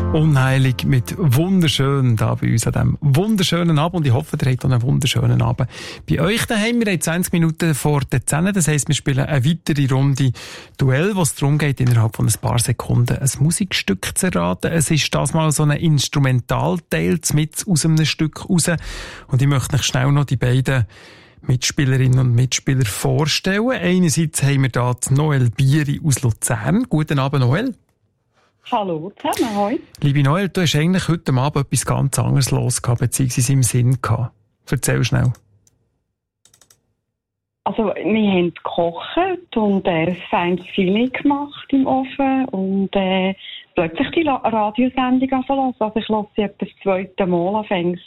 Unheilig mit wunderschön da bei uns an diesem wunderschönen Abend. Und ich hoffe, ihr habt auch einen wunderschönen Abend bei euch daheim. Wir haben 20 Minuten vor der 10. Das heisst, wir spielen eine weitere Runde Duell, wo es darum geht, innerhalb von ein paar Sekunden ein Musikstück zu erraten. Es ist das mal so ein Instrumentalteil mit aus einem Stück raus. Und ich möchte euch schnell noch die beiden Mitspielerinnen und Mitspieler vorstellen. Einerseits haben wir da die Noel Bieri aus Luzern. Guten Abend, Noel. Hallo zusammen, hoi. Liebe Noel, du hast eigentlich heute Abend etwas ganz anderes los gehabt, beziehungsweise im Sinn gehabt. Erzähl schnell. Also, wir haben gekocht und ein feines Filet gemacht im Ofen und plötzlich die Radiosendung anfangen. Also, ich lasse sie etwa das zweite Mal anfangs.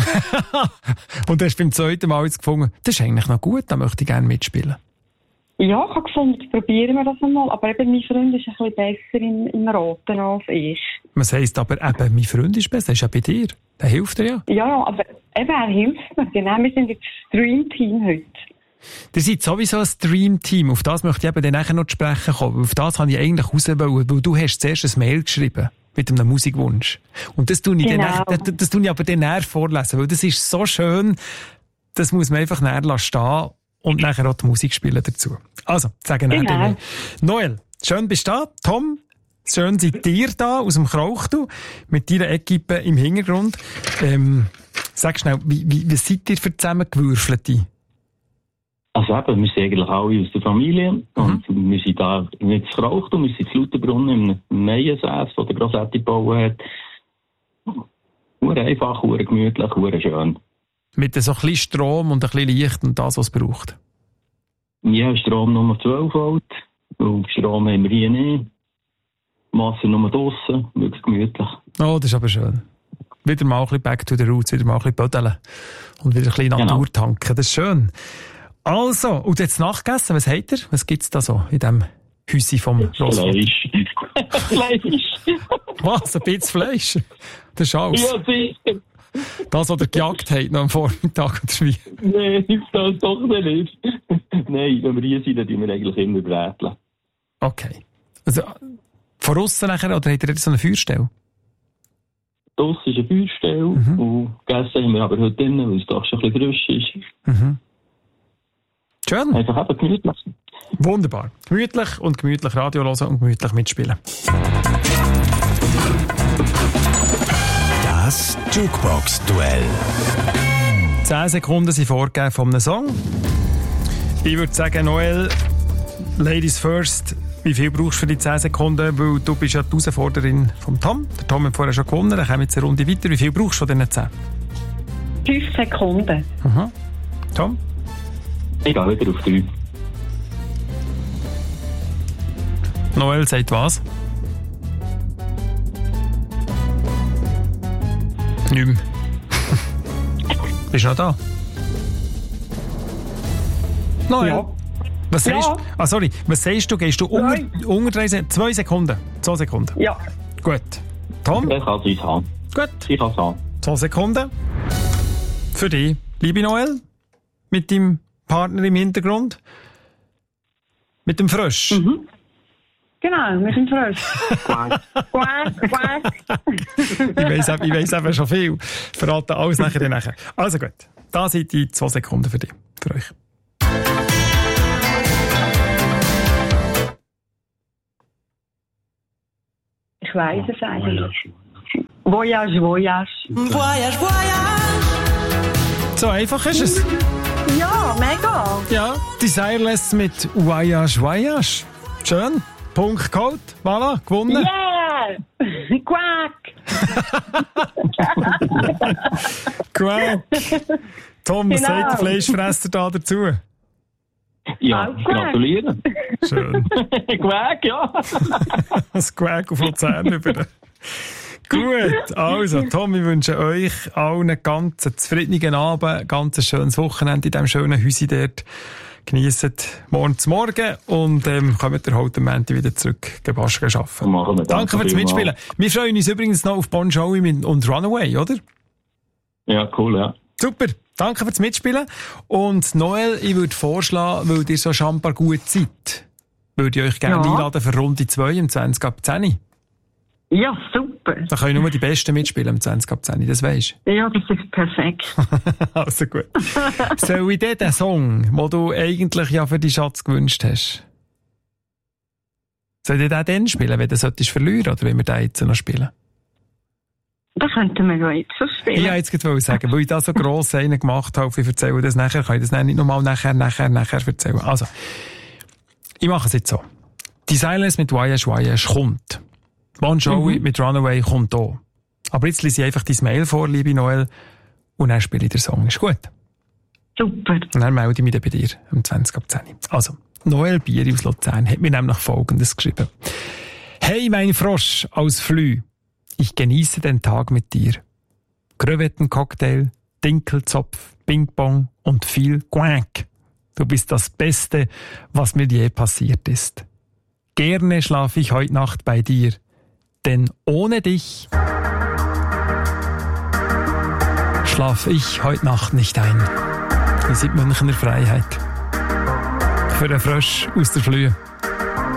Und du hast beim zweiten Mal jetzt gefunden, das ist eigentlich noch gut, da möchte ich gerne mitspielen. Ja, ich habe gefunden, probieren wir das einmal. Aber eben, mein Freund ist ein bisschen besser im Raten als ich. Was heisst aber eben, mein Freund ist besser, das ist ja bei dir. Der hilft dir ja. Ja, aber eben, er hilft mir. Genau, wir sind jetzt das Stream-Team heute. Ihr seid sowieso ein Stream-Team. Auf das möchte ich eben dann nachher noch zu sprechen kommen. Auf das habe ich eigentlich raus wollen, weil du hast zuerst ein Mail geschrieben mit einem Musikwunsch. Und das tue ich, das tue ich aber dann näher vorlesen, weil das ist so schön, das muss man einfach näher stehen und nachher auch die Musik spielen dazu. Also, sagen wir genau. Noel, schön bist du da. Tom, schön seid ihr da aus dem Krauchtu mit deiner Equipe im Hintergrund. Sag schnell, wie seid ihr für zusammengewürfelte? Also eben, wir sind eigentlich alle aus der Familie und wir sind da nicht zu Krauchtu, wir sind zu Lauterbrunnen im Meiensäß, den der Grossetti gebaut hat. Nur einfach, nur gemütlich, nur schön. Mit so ein bisschen Strom und ein bisschen Licht und das, was es braucht? Ja, Strom nur 12 Volt. Und Strom haben wir hier nicht. Wasser nur draussen, wirklich gemütlich. Oh, das ist aber schön. Wieder mal ein bisschen back to the roots, wieder mal ein bisschen bödeln und wieder ein bisschen Natur tanken. Das ist schön. Also, und jetzt nachgegessen, was habt ihr? Was gibt's da so in diesem Häuschen vom Grossvater? Fleisch. Fleisch. Was? Ein bisschen Fleisch? Das ist alles? Ja, sicher. Das, was ihr gejagt habt, noch am Vormittag oder wie? Nein, das doch nicht. Nein, wenn wir hier sind, dann tun wir eigentlich immer bräteln. Okay. Also, von aussen nachher, oder habt ihr so eine Feuerstelle? Das ist eine Feuerstelle. Und gegessen haben wir aber heute drinnen, weil es doch schon ein bisschen frisch ist. Schön. Einfach eben gemütlich. Wunderbar. Gemütlich und gemütlich Radio hören und gemütlich mitspielen. Das Jukebox-Duell. 10 Sekunden sind vorgegeben von einem Song. Ich würde sagen, Noel, Ladies first. Wie viel brauchst du für die 10 Sekunden? Weil du bist ja die Herausforderin vom Tom. Der Tom hat vorher schon gewonnen. Dann kommen wir jetzt eine Runde weiter. Wie viel brauchst du von diesen 10? 5 Sekunden. Tom? Ich gehe wieder auf 3. Noel sagt was? Nicht mehr. Bist du noch da? Noel? Ja. Was sagst du? Ah, sorry. Was sagst du? Gehst du unter 2 Sekunden? 2 Sekunden? Ja. Gut. Tom? Ich kann es haben. Gut. Ich kann es haben. 2 Sekunden. Für dich, liebe Noel, mit deinem Partner im Hintergrund. Mit dem Frösch. Genau, mit dem Frösch. Ich weiss eben schon viel. Verrate alles nachher. Also gut, da sind die 2 Sekunden für dich, für euch. Ich weiss es eigentlich. Voyage, voyage. Voyage, voyage. So einfach ist es. Ja, mega. Ja, Desireless mit Voyage, voyage. Schön. Punkt geholt. Voilà, gewonnen. Yeah! Quack! Quack! Tom, was sagt der Fleischfresser da dazu? Ja, gratuliere. Schön. Quack, ja. Das Quack auf Luzern über. Gut, also Tom, ich wünsche euch allen einen ganz zufriedenen Abend, ganz ein schönes Wochenende in diesem schönen Häuschen dort. Genießt morgen zu Morgen und kommt ihr heute am Montag wieder zurück, Gebaschen arbeiten. Danke fürs Mitspielen. Wir freuen uns übrigens noch auf Bon Jovi und Runaway, oder? Ja, cool, ja. Super, danke fürs Mitspielen. Und Noel, ich würde vorschlagen, weil ihr so schambar gut seid, würde ich euch gerne einladen für Runde 2 um 20 ab 10. Ja, super. Da können nur die Besten mitspielen im 20 ab 10, das weisst du? Ja, das ist perfekt. Also gut. Soll ich dir den Song, den du eigentlich ja für die Schatz gewünscht hast, soll ich den dann spielen, wenn du solltest verlieren, oder wenn wir den jetzt noch spielen? Da könnten wir ja jetzt so spielen. Ich wollte jetzt sagen, weil ich da so gross einen gemacht habe, ich erzähle das nachher, kann ich das nicht nochmal nachher erzählen. Also, ich mache es jetzt so. Die Silence mit Voyage Voyage kommt. Bon Jovi mit Runaway kommt auch. Aber jetzt lese ich einfach dein Mail vor, liebe Noel, und dann spiele ich den Song. Ist gut? Super. Und dann melde ich mich dann bei dir um 20 ab 10. Also, Noel Bieri aus Luzern hat mir nämlich Folgendes geschrieben. Hey, mein Frosch aus Flü, ich genieße den Tag mit dir. Krevettencocktail, Dinkelzopf, Ping-Pong und viel Quack. Du bist das Beste, was mir je passiert ist. Gerne schlafe ich heute Nacht bei dir, denn ohne dich schlafe ich heute Nacht nicht ein. Wir sind Münchner Freiheit. Für einen Frosch aus der Flühe.